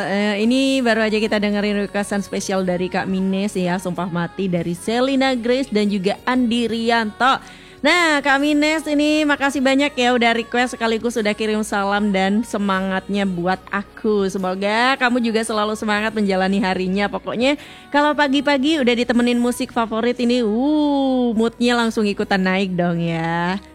Ini baru aja kita dengerin requestan spesial dari Kak Mines ya, Sumpah Mati dari Selina Grace dan juga Andi Rianto. Nah Kak Mines ini makasih banyak ya udah request sekaligus sudah kirim salam dan semangatnya buat aku. Semoga kamu juga selalu semangat menjalani harinya. Pokoknya kalau pagi-pagi udah ditemenin musik favorit ini moodnya langsung ikutan naik dong ya.